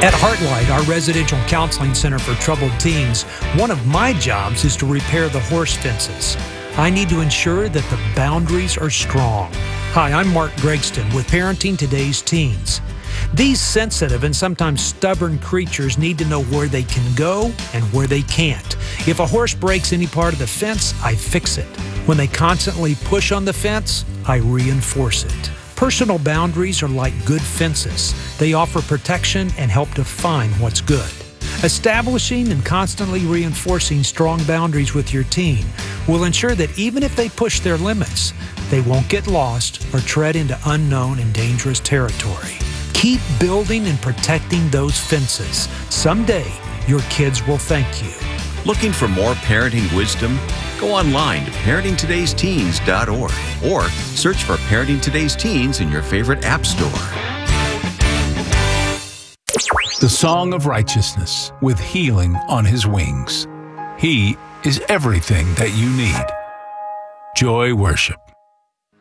At Heartlight, our residential counseling center for troubled teens, one of my jobs is to repair the horse fences. I need to ensure that the boundaries are strong. Hi, I'm Mark Gregston with Parenting Today's Teens. These sensitive and sometimes stubborn creatures need to know where they can go and where they can't. If a horse breaks any part of the fence, I fix it. When they constantly push on the fence, I reinforce it. Personal boundaries are like good fences. They offer protection and help define what's good. Establishing and constantly reinforcing strong boundaries with your teen will ensure that even if they push their limits, they won't get lost or tread into unknown and dangerous territory. Keep building and protecting those fences. Someday, your kids will thank you. Looking for more parenting wisdom? Go online to parentingtodaysteens.org or search for Parenting Today's Teens in your favorite app store. The Song of Righteousness with healing on his wings. He is everything that you need. Joy Worship.